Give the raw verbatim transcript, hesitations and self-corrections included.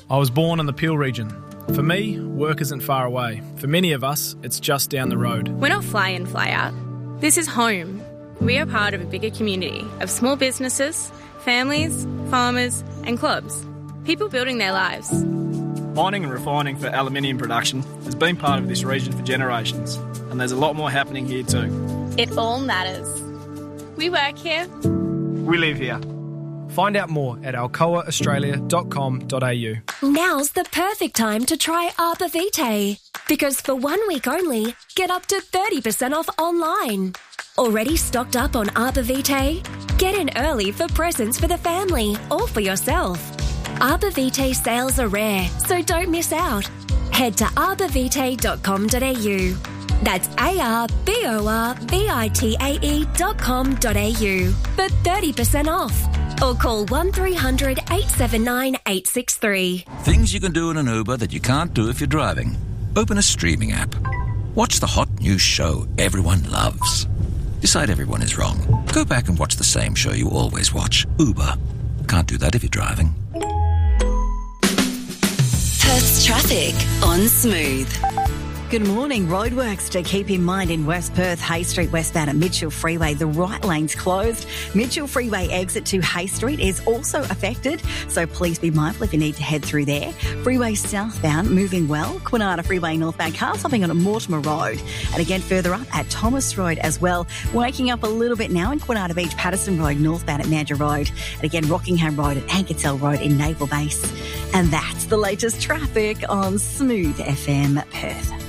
I was born in the Peel region. For me, work isn't far away. For many of us, it's just down the road. We're not fly in, fly out. This is home. We are part of a bigger community of small businesses, families, farmers and clubs. People building their lives. Mining and refining for aluminium production has been part of this region for generations, and there's a lot more happening here too. It all matters. We work here. We live here. Find out more at alcoa australia dot com dot a u. Now's the perfect time to try Arbor Vitae. Because for one week only, get up to thirty percent off online. Already stocked up on Arbor Vitae? Get in early for presents for the family or for yourself. Arbor Vitae sales are rare, so don't miss out. Head to arbor vitae dot com dot a u. That's A R B O R V I T A E dot com dot a u for thirty percent off. Or call one three hundred eight seven nine eight six three. Things you can do in an Uber that you can't do if you're driving. Open a streaming app. Watch the hot new show everyone loves. Decide everyone is wrong. Go back and watch the same show you always watch. Uber. Can't do that if you're driving. Perth's traffic on Smooth. Good morning. Roadworks to keep in mind in West Perth, Hay Street westbound at Mitchell Freeway. The right lane's closed. Mitchell Freeway exit to Hay Street is also affected, so please be mindful if you need to head through there. Freeway southbound moving well. Quinata Freeway northbound car stopping on Mortimer Road. And again further up at Thomas Road as well. Waking up a little bit now in Quinata Beach, Patterson Road northbound at Mandurah Road. And again Rockingham Road at Ankersell Road in Naval Base. And that's the latest traffic on Smooth F M Perth.